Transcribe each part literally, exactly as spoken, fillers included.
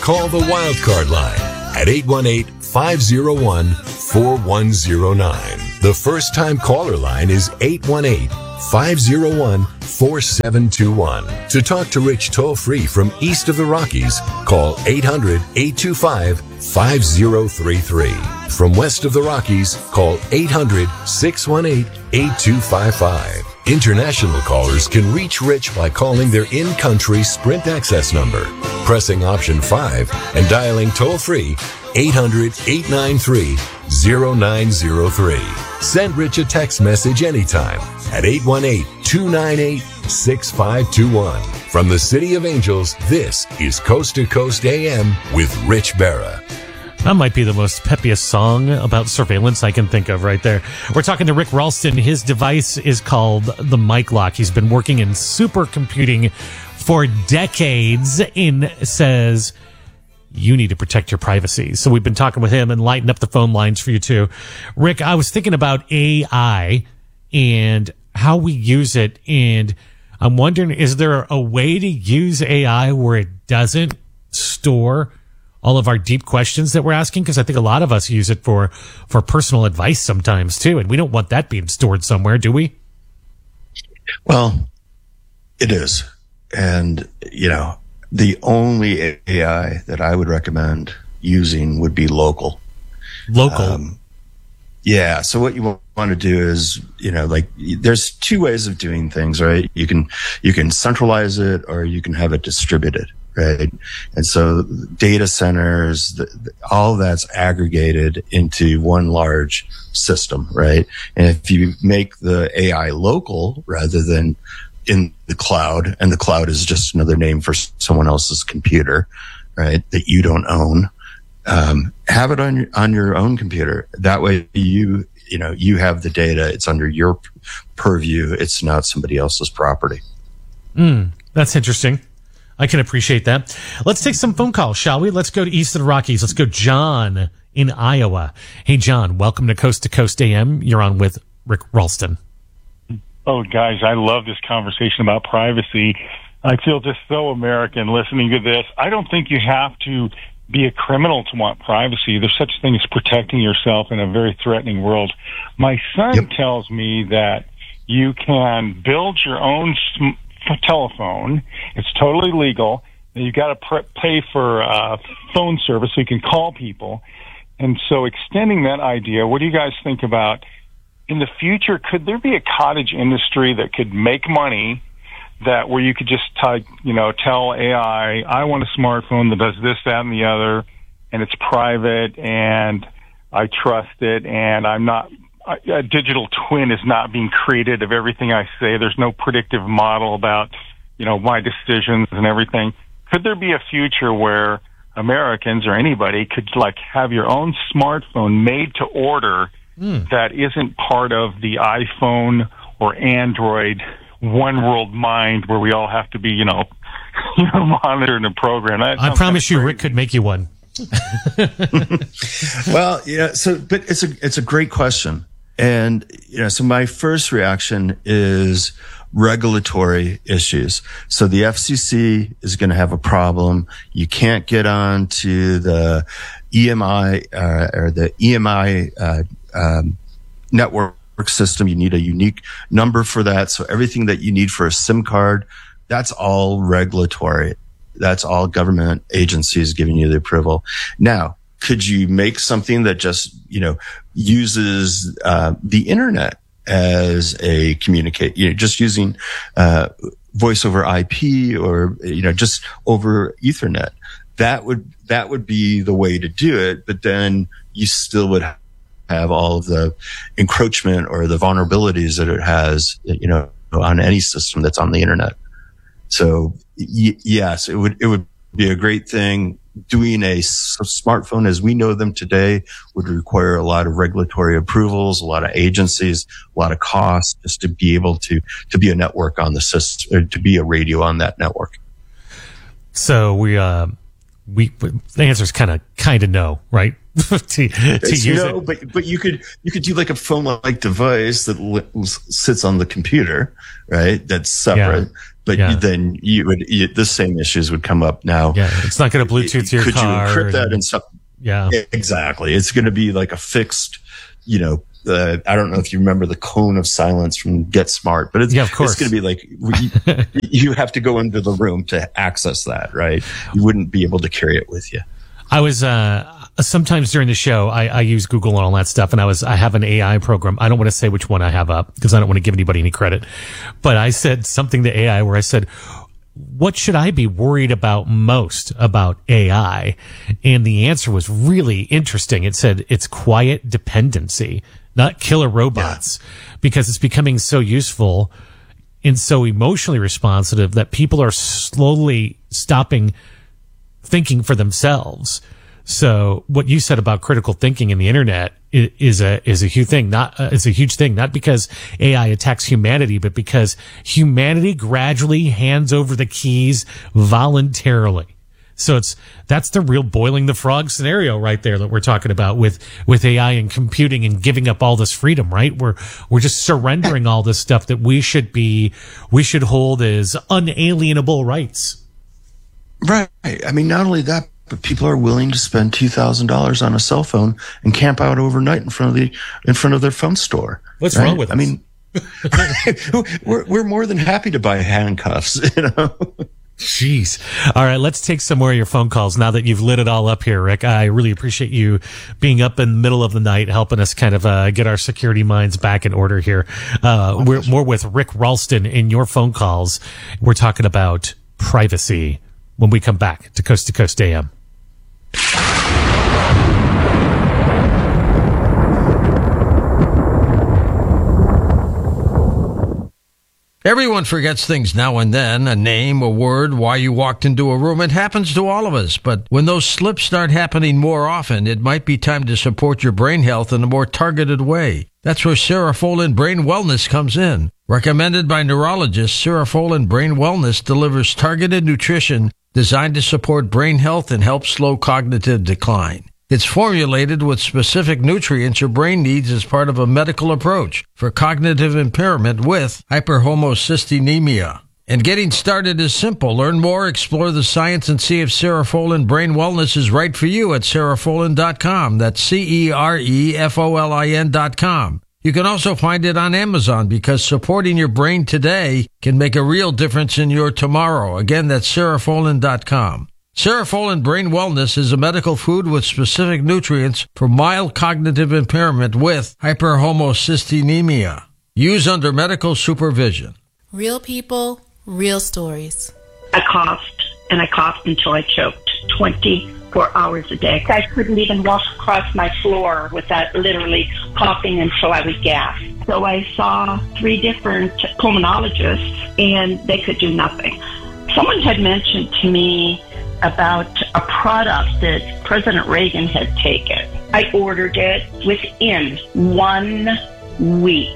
call the Wildcard line at eight one eight, five oh one, four one oh nine. The first-time caller line is eight one eight, five oh one, four seven two one. To talk to Rich toll-free from east of the Rockies, call eight hundred, eight two five, five oh three three. From west of the Rockies, call eight hundred, six one eight, eight two five five. International callers can reach Rich by calling their in-country Sprint access number, pressing option five, and dialing toll-free eight hundred, eight nine three, oh nine oh three. Send Rich a text message anytime at eight one eight, two nine eight, six five two one. From the City of Angels, this is Coast to Coast A M with Rich Berra. That might be the most peppiest song about surveillance I can think of right there. We're talking to Rick Ralston. His device is called the Mic Lock. He's been working in supercomputing for decades and says you need to protect your privacy. So we've been talking with him and lighting up the phone lines for you too. Rick, I was thinking about A I and how we use it, and I'm wondering, is there a way to use A I where it doesn't store all of our deep questions that we're asking? Because I think a lot of us use it for, for personal advice sometimes too, and we don't want that being stored somewhere, do we? Well, it is. And, you know, the only A I that I would recommend using would be local. Local. Um, yeah. So what you want to do is, you know, like there's two ways of doing things, right? You can, you can centralize it or you can have it distributed. Right. And so data centers, the, the, all that's aggregated into one large system. Right. And if you make the A I local rather than in the cloud, and the cloud is just another name for someone else's computer, right, that you don't own, um, have it on your, on your own computer. That way you, you know, you have the data. It's under your purview. It's not somebody else's property. Mm, that's interesting. I can appreciate that. Let's take some phone calls, shall we? Let's go to east of the Rockies. Let's go John in Iowa. Hey, John, welcome to Coast to Coast A M. You're on with Rick Ralston. Oh, guys, I love this conversation about privacy. I feel just so American listening to this. I don't think you have to be a criminal to want privacy. There's such a thing as protecting yourself in a very threatening world. My son yep. tells me that you can build your own sm- telephone. It's totally legal. You've got to pr- pay for uh, phone service so you can call people. And so extending that idea, what do you guys think about in the future? Could there be a cottage industry that could make money that where you could just type, you know, tell A I, I want a smartphone that does this, that, and the other, and it's private and I trust it and I'm not a digital twin is not being created of everything I say. There's no predictive model about, you know, my decisions and everything. Could there be a future where Americans or anybody could like have your own smartphone made to order mm. that isn't part of the iPhone or Android one world mind where we all have to be, you know, you know, monitored and programmed? That I promise you, Rick could make you one. Well, yeah. So, but it's a it's a great question. And, you know, so my first reaction is regulatory issues. So the F C C is going to have a problem. You can't get on to the E M I, uh, or the E M I, uh, um, network system. You need a unique number for that. So everything that you need for a SIM card, that's all regulatory. That's all government agencies giving you the approval. Now, could you make something that just, you know, uses uh, the internet as a communicate, you know, just using uh, voice over I P or, you know, just over Ethernet? That would, that would be the way to do it. But then you still would have all of the encroachment or the vulnerabilities that it has, you know, on any system that's on the internet. So y- yes, it would, it would be a great thing. Doing a s- smartphone as we know them today would require a lot of regulatory approvals, a lot of agencies, a lot of costs just to be able to, to be a network on the system, or to be a radio on that network. So we, uh, we, the answer is kind of, kind of no, right? to to it's use no, it. but but you could you could do like a phone-like device that li- sits on the computer, right? That's separate. Yeah. But Yeah. you, then you would you, the same issues would come up now. Yeah, it's not going to Bluetooth to your could car. you encrypt that and- and stuff? Yeah. Exactly. It's going to be like a fixed, you know. Uh, I don't know if you remember the cone of silence from Get Smart, but it's, Yeah, of course. it's going to be like you, you have to go into the room to access that, right? You wouldn't be able to carry it with you. I was uh sometimes during the show I, I use Google and all that stuff, and I was I have an A I program. I don't want to say which one I have up because I don't want to give anybody any credit. But I said something to A I where I said, what should I be worried about most about A I? And the answer was really interesting. It said it's quiet dependency, not killer robots, yeah. because it's becoming so useful and so emotionally responsive that people are slowly stopping thinking for themselves. So what you said about critical thinking in the internet is a is a huge thing. Not uh, is a huge thing. Not because A I attacks humanity, but because humanity gradually hands over the keys voluntarily. So it's that's the real boiling the frog scenario right there that we're talking about with with A I and computing and giving up all this freedom. Right? We're we're just surrendering all this stuff that we should be we should hold as unalienable rights. Right. I mean, not only that, but people are willing to spend two thousand dollars on a cell phone and camp out overnight in front of the in front of their phone store. What's right? wrong with us? I mean, we're we're more than happy to buy handcuffs. You know. Jeez. All right, let's take some more of your phone calls now that you've lit it all up here, Rick. I really appreciate you being up in the middle of the night, helping us kind of uh, get our security minds back in order here. Uh, we're more with Rick Ralston in your phone calls. We're talking about privacy when we come back to Coast to Coast A M. Everyone forgets things now and then, a name, a word, why you walked into a room. It happens to all of us. But when those slips start happening more often, it might be time to support your brain health in a more targeted way. That's where Cerefolin Brain Wellness comes in. Recommended by neurologists, Cerefolin Brain Wellness delivers targeted nutrition designed to support brain health and help slow cognitive decline. It's formulated with specific nutrients your brain needs as part of a medical approach for cognitive impairment with hyperhomocystinemia. And getting started is simple. Learn more, explore the science, and see if Cerefolin Brain Wellness is right for you at cerefolin dot com. That's C E R E F O L I N dot com. You can also find it on Amazon because supporting your brain today can make a real difference in your tomorrow. Again, that's cerefolin dot com. Cerefolin Brain Wellness is a medical food with specific nutrients for mild cognitive impairment with hyperhomocystinemia. Use under medical supervision. Real people, real stories. I coughed, and I coughed until I choked twenty-four hours a day. I couldn't even walk across my floor without literally coughing until I would gasp. So I saw three different pulmonologists, and they could do nothing. Someone had mentioned to me about a product that President Reagan had taken. I ordered it within one week.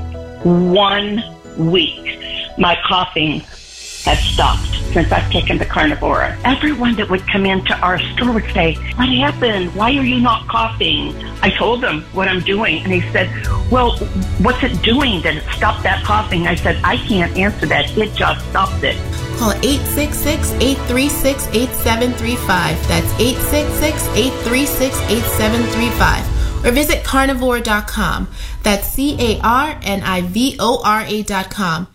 One week. My coughing has stopped since I've taken the Carnivora. Everyone that would come into our store would say, what happened? Why are you not coughing? I told them what I'm doing, and he said, well, what's it doing that it stopped that coughing? I said, I can't answer that. It just stopped it. Call eight six six, eight three six, eight seven three five. That's eight six six, eight three six, eight seven three five. Or visit carnivore dot com. That's C A R N I V O R A dot com.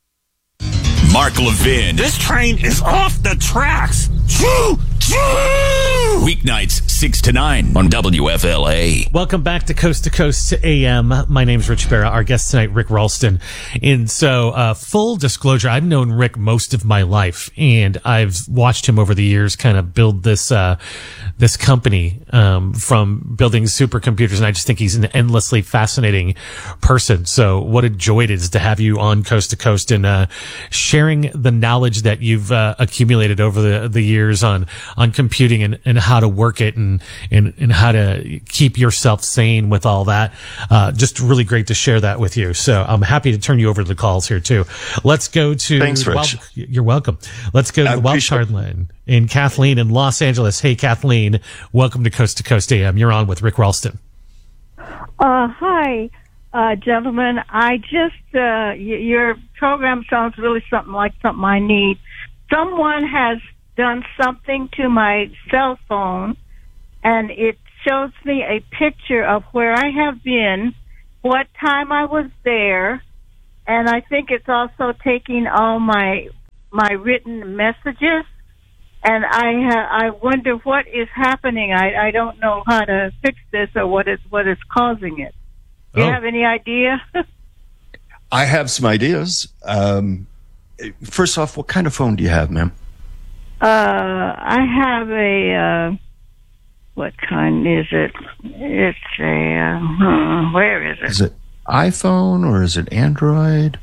Mark Levin. This train is off the tracks. Choo! Choo! Weeknights, six to nine on W F L A. Welcome back to Coast to Coast A M. My name's Rich Barra. Our guest tonight, Rick Ralston. And so, uh, full disclosure, I've known Rick most of my life, and I've watched him over the years kind of build this, uh, this company, um, from building supercomputers. And I just think he's an endlessly fascinating person. So what a joy it is to have you on Coast to Coast and, uh, sharing the knowledge that you've, uh, accumulated over the, the years on, on computing and, and how to work it and and, and, and how to keep yourself sane with all that. Uh, just really great to share that with you. So I'm happy to turn you over to the calls here too. Let's go to, Thanks, Rich. Wild, you're welcome. Let's go to I the wild card line in Kathleen in Los Angeles. Hey, Kathleen, welcome to Coast to Coast A M. You're on with Rick Ralston. Uh, hi, uh, gentlemen. I just, uh, y- your program sounds really something like something I need. Someone has done something to my cell phone, and it shows me a picture of where I have been, what time I was there, and I think it's also taking all my my written messages. And I ha- I wonder what is happening. I, I don't know how to fix this or what is what is causing it. Do you Oh. have any idea? I have some ideas. Um, first off, what kind of phone do you have, ma'am? uh, I have a uh, what kind is it? It's a uh, hmm, where is it? Is it iPhone or is it Android?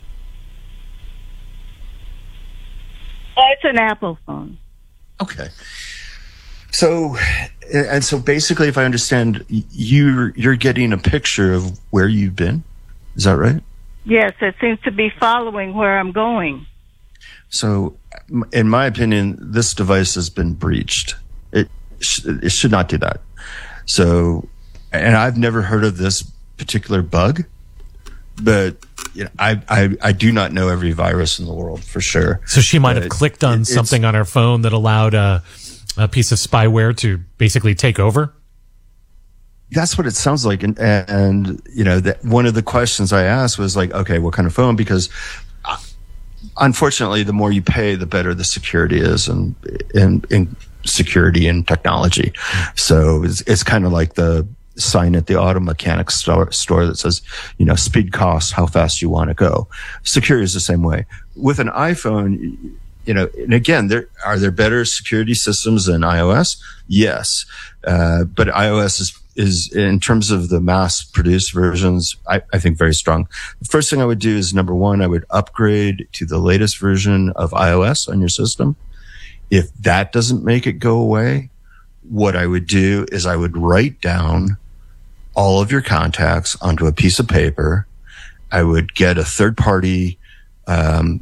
Oh, it's an Apple phone. Okay. So, and so basically, if I understand, you're you're getting a picture of where you've been. Is that right? Yes, it seems to be following where I'm going. So, in my opinion, this device has been breached. It sh- it should not do that. So, and I've never heard of this particular bug, but you know, I, I I do not know every virus in the world for sure. So she might have But clicked on it- it's- something on her phone that allowed a, a piece of spyware to basically take over. That's what it sounds like, and and you know that one of the questions I asked was like, okay, what kind of phone? Because uh, unfortunately, the more you pay, the better the security is, and in in security and technology. So it's it's kind of like the sign at the auto mechanics store, store that says, you know, speed costs, how fast you want to go. Security is the same way. With an iPhone, you know, and again, there are there better security systems than iOS? Yes, uh, but iOS is is in terms of the mass-produced versions, I, I think very strong. The first thing I would do is number one, I would upgrade to the latest version of iOS on your system. If that doesn't make it go away, what I would do is I would write down all of your contacts onto a piece of paper. I would get a third-party um,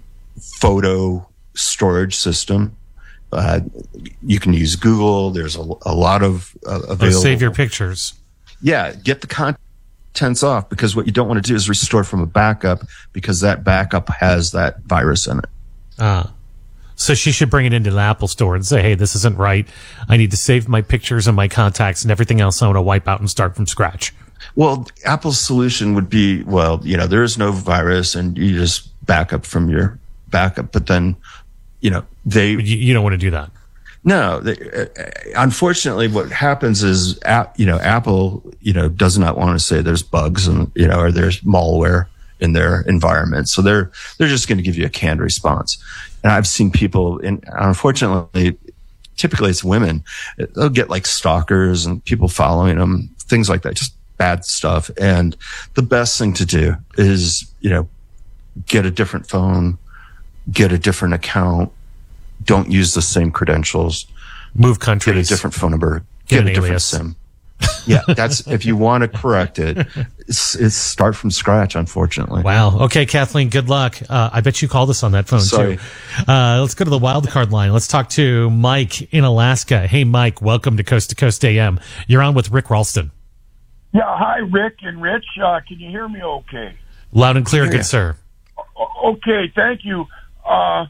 photo storage system. Uh, you can use Google. There's a, a lot of uh, Or available. save your pictures. Yeah, get the contents off, because what you don't want to do is restore from a backup, because that backup has that virus in it. Ah. So she should bring it into the Apple store and say, hey, this isn't right. I need to save my pictures and my contacts and everything else I want to wipe out and start from scratch. Well, Apple's solution would be, well, you know, there is no virus and you just back up from your backup. But then, you know, they... You, you don't want to do that. No. They, uh, unfortunately, what happens is, app, you know, Apple, you know, does not want to say there's bugs and, you know, or there's malware in their environment. So they're they're just going to give you a canned response. And I've seen people, in, unfortunately, typically it's women, they'll get like stalkers and people following them, things like that, just bad stuff. And the best thing to do is, you know, get a different phone, get a different account, don't use the same credentials, move countries, get a different phone number, get, get an a different alias. SIM. Yeah, that's if you want to correct it, it's, it's start from scratch, unfortunately. Wow. Okay, Kathleen, good luck. Uh, I bet you called us on that phone, Sorry. too. Uh, let's go to the wild card line. Let's talk to Mike in Alaska. Hey, Mike, welcome to Coast to Coast A M. You're on with Rick Ralston. Yeah, hi, Rick and Rich. Uh, can you hear me okay? Loud and clear, Yeah. good sir. O- Okay, thank you. Uh,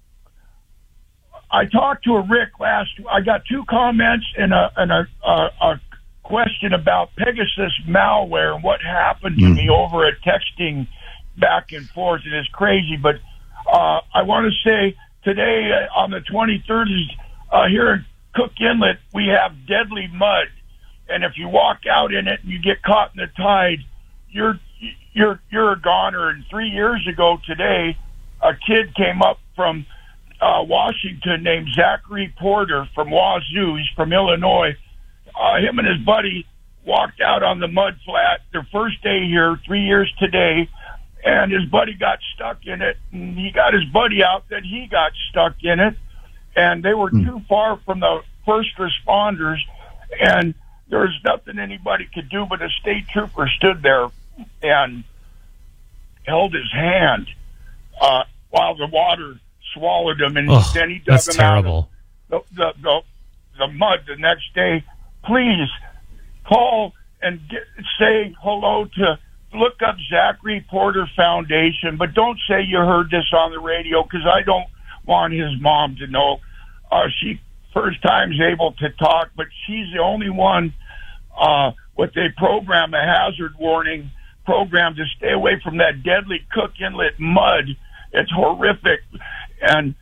I talked to a Rick last. I got two comments and a and a, a, a question about Pegasus malware and what happened to Mm. me over at texting back and forth. It is crazy, but uh, I want to say today uh, on the twenty-third uh, here in Cook Inlet, we have deadly mud, and if you walk out in it and you get caught in the tide, you're you're you're a goner. And three years ago today, a kid came up from uh, Washington named Zachary Porter from Wazoo. He's from Illinois. Uh, him and his buddy walked out on the mud flat their first day here, three years today, and his buddy got stuck in it, and he got his buddy out, then he got stuck in it, and they were too far from the first responders, And there was nothing anybody could do, but a state trooper stood there and held his hand uh, while the water swallowed him, and Ugh, then he dug that's him terrible. out of the, the, the, the mud the next day. Please call and get, say hello to, look up Zachary Porter Foundation, but don't say you heard this on the radio, because I don't want his mom to know. Uh, she first time's able to talk, but she's the only one uh, with a program, a hazard warning program, to stay away from that deadly Cook Inlet mud. It's horrific. And